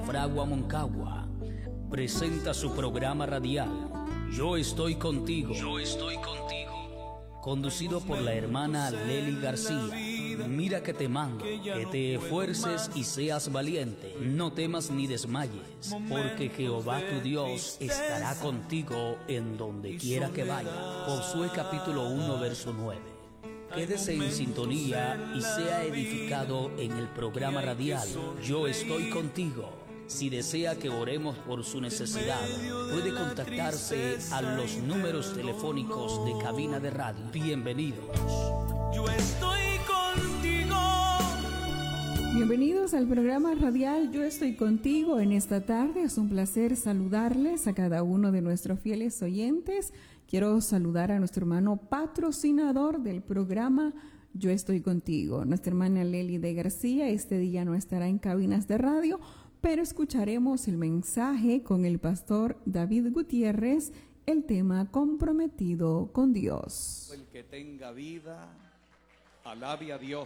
Fragua Moncagua presenta su programa radial Yo Estoy Contigo. Yo Estoy Contigo. Conducido por la hermana Lely García. Mira que te mando, que te esfuerces y seas valiente. No temas ni desmayes, porque Jehová tu Dios estará contigo en donde quiera que vaya. Josué capítulo 1 verso 9. Quédese en sintonía y sea edificado en el programa radial Yo Estoy Contigo. Si desea que oremos por su necesidad, puede contactarse a los números telefónicos de cabina de radio. Bienvenidos. Yo estoy contigo. Bienvenidos al programa radial Yo Estoy Contigo. En esta tarde es un placer saludarles a cada uno de nuestros fieles oyentes. Quiero saludar a nuestro hermano patrocinador del programa Yo Estoy Contigo, nuestra hermana Lely de García. Este día no estará en cabinas de radio, pero escucharemos el mensaje con el pastor David Gutiérrez, el tema comprometido con Dios. El que tenga vida, alabe a Dios.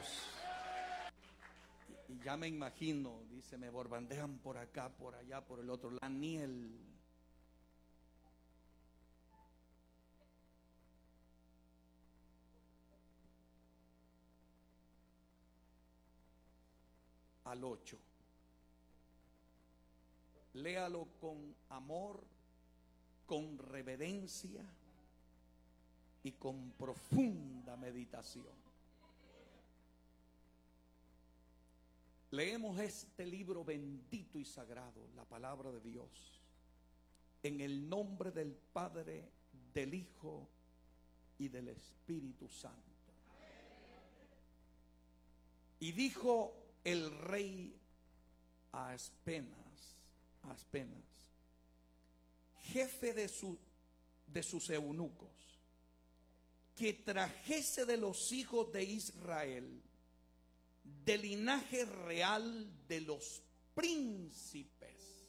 Y ya me imagino, dice, me borbandean por acá, por allá, por el otro lado. Daniel. Al 8. Léalo con amor, con reverencia y con profunda meditación. Leemos este libro bendito y sagrado, la palabra de Dios, en el nombre del Padre, del Hijo y del Espíritu Santo. Y dijo el rey a Aspenas, jefe de sus eunucos, que trajese de los hijos de Israel, del linaje real de los príncipes,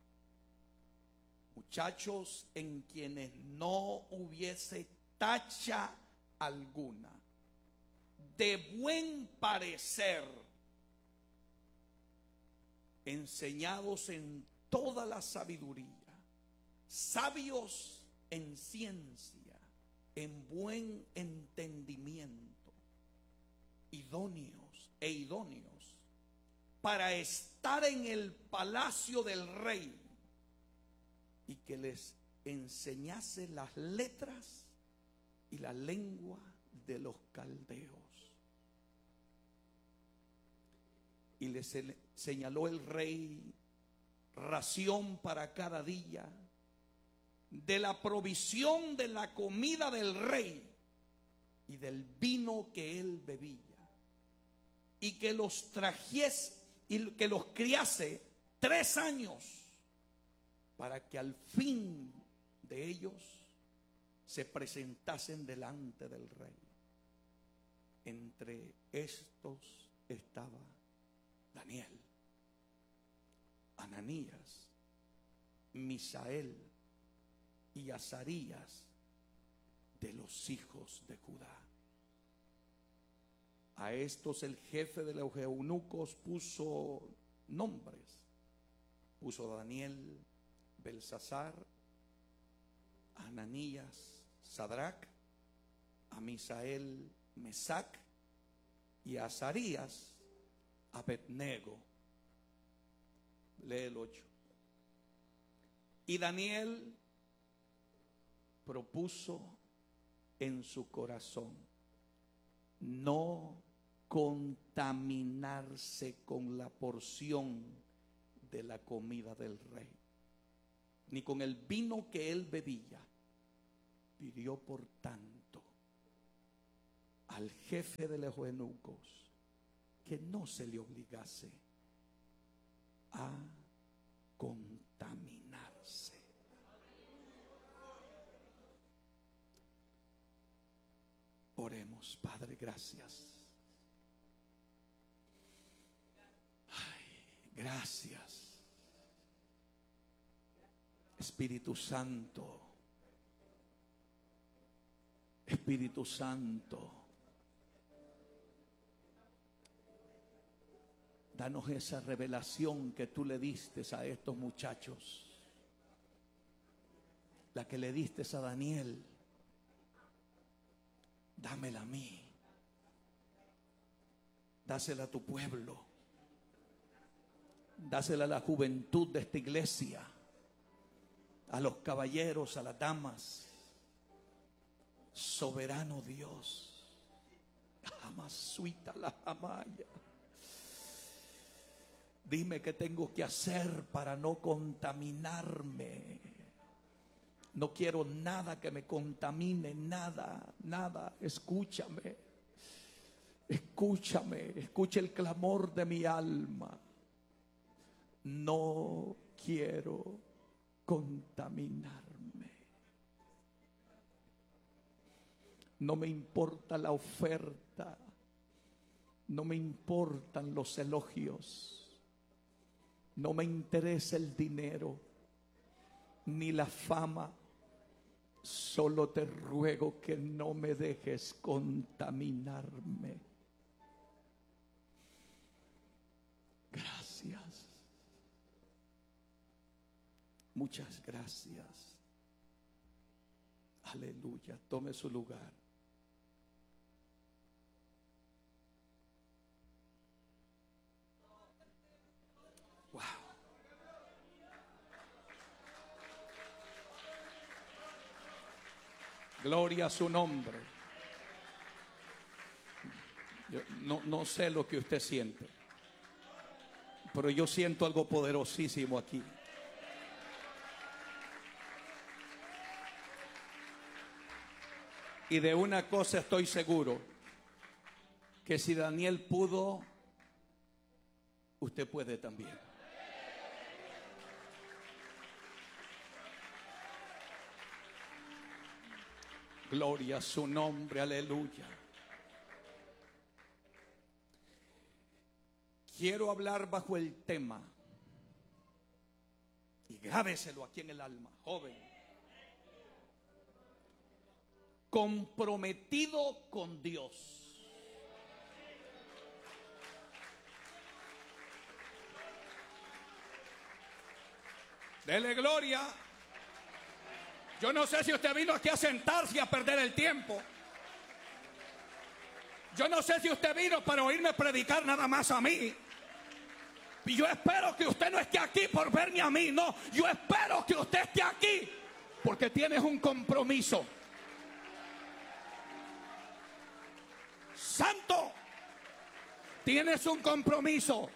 muchachos en quienes no hubiese tacha alguna, de buen parecer, enseñados en toda la sabiduría, sabios en ciencia, en buen entendimiento, idóneos para estar en el palacio del rey, y que les enseñase las letras y la lengua de los caldeos. Y les señaló el rey ración para cada día de la provisión de la comida del rey y del vino que él bebía, y que los trajese y que los criase 3 años, para que al fin de ellos se presentasen delante del rey. Entre estos estaba Daniel, Ananías, Misael y Azarías, de los hijos de Judá. A estos el jefe de los eunucos puso nombres. Puso a Daniel, Belsasar, a Ananías, Sadrac, a Misael, Mesac, y a Azarías, Abednego. Lee el 8. Y Daniel propuso en su corazón no contaminarse con la porción de la comida del rey, ni con el vino que él bebía. Pidió por tanto al jefe de los eunucos que no se le obligase a contaminarse. Oremos. Padre, gracias. Ay, gracias. Espíritu Santo. Espíritu Santo. Danos esa revelación que tú le diste a estos muchachos. La que le diste a Daniel. Dámela a mí. Dásela a tu pueblo. Dásela a la juventud de esta iglesia. A los caballeros, a las damas. Soberano Dios. Amasuita la amaya. Dime qué tengo que hacer para no contaminarme. No quiero nada que me contamine, nada, nada. Escúchame, escúchame, escucha el clamor de mi alma. No quiero contaminarme. No me importa la oferta, no me importan los elogios. No me interesa el dinero, ni la fama. Solo te ruego que no me dejes contaminarme. Gracias. Muchas gracias. Aleluya. Tome su lugar. Wow. Gloria a su nombre. Yo no sé lo que usted siente, pero yo siento algo poderosísimo aquí. Y de una cosa estoy seguro, que si Daniel pudo, usted puede también. Gloria a su nombre, aleluya. Quiero hablar bajo el tema, y grábeselo aquí en el alma, joven. Comprometido con Dios. Dele gloria. Yo no sé si usted vino aquí a sentarse y a perder el tiempo. Yo no sé si usted vino para oírme predicar nada más a mí. Y yo espero que usted no esté aquí por verme a mí. No, yo espero que usted esté aquí porque tienes un compromiso. Santo, tienes un compromiso.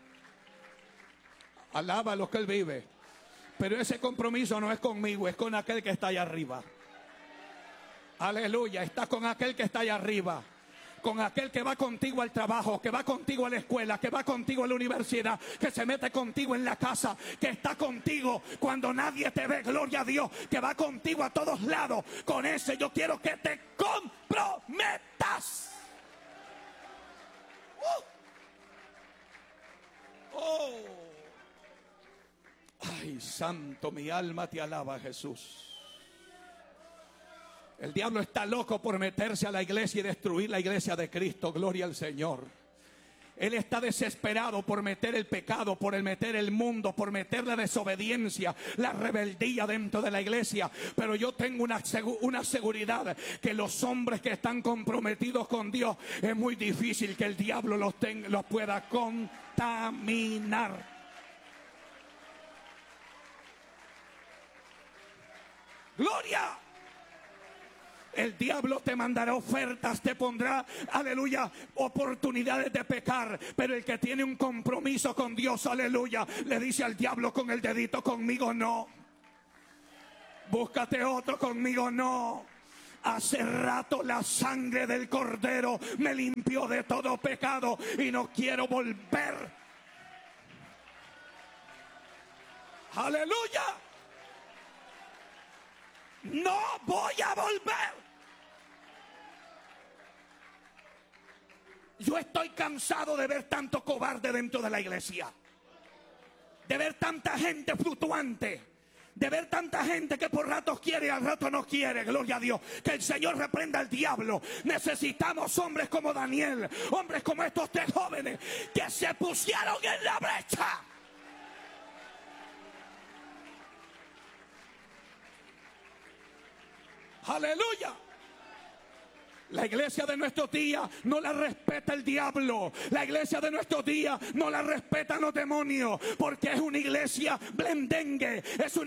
Alaba lo que Él vive. Pero ese compromiso no es conmigo, es con aquel que está allá arriba. Aleluya, está con aquel que está allá arriba. Con aquel que va contigo al trabajo, que va contigo a la escuela, que va contigo a la universidad, que se mete contigo en la casa, que está contigo cuando nadie te ve, gloria a Dios, que va contigo a todos lados. Con ese yo quiero que te comprometas. Oh. Ay, santo, mi alma te alaba, Jesús. El diablo está loco por meterse a la iglesia y destruir la iglesia de Cristo. Gloria al Señor. Él está desesperado por meter el pecado, por meter el mundo, por meter la desobediencia, la rebeldía dentro de la iglesia. Pero yo tengo una seguridad, que los hombres que están comprometidos con Dios, es muy difícil que el diablo los pueda contaminar. Gloria. El diablo te mandará ofertas, te pondrá, aleluya, oportunidades de pecar. Pero el que tiene un compromiso con Dios, aleluya, le dice al diablo con el dedito: conmigo no. Búscate otro, conmigo no. Hace rato la sangre del Cordero me limpió de todo pecado y no quiero volver. Aleluya. No voy a volver. Yo estoy cansado de ver tanto cobarde dentro de la iglesia, de ver tanta gente fluctuante, de ver tanta gente que por ratos quiere y al rato no quiere. Gloria a Dios. Que el Señor reprenda al diablo. Necesitamos hombres como Daniel, hombres como estos 3 jóvenes que se pusieron en la brecha. Aleluya. La iglesia de nuestros días no la respeta el diablo. La iglesia de nuestros días no la respetan los demonios, porque es una iglesia blendengue, es una